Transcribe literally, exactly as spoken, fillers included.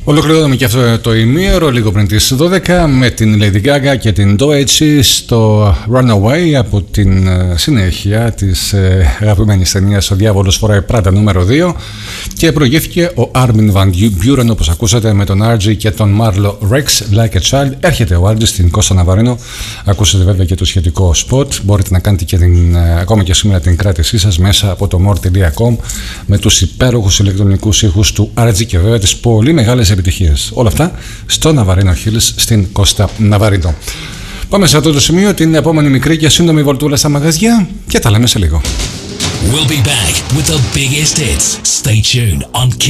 Ολοκληρώνουμε και αυτό το ημίωρο λίγο πριν τις δώδεκα με την Lady Gaga και την Doechii στο Runaway από την συνέχεια της αγαπημένης ταινίας «Ο διάβολος φοράει πράτα» νούμερο δύο, και προηγήθηκε ο Armin van Buuren, όπως ακούσατε, με τον Argy και τον Marlo Rex, Like a Child. Έρχεται ο Argy στην Κώστα Ναβαρίνο. Ακούσατε βέβαια και το σχετικό spot. Μπορείτε να κάνετε και την, ακόμα και σήμερα την κράτησή σας μέσα από το more τελεία com με τους υπέροχους ηλεκτρονικούς ήχους του Argy και βέβαια τις πολύ μεγάλες επιτυχίες. Όλα αυτά στο Navarino Hills στην Κώστα Ναβαρίνο. Πάμε σε αυτό το σημείο, την επόμενη μικρή και σύντομη βολτούλα στα μαγαζιά και τα λέμε σε λίγο. We'll be back with the biggest hits. Stay tuned on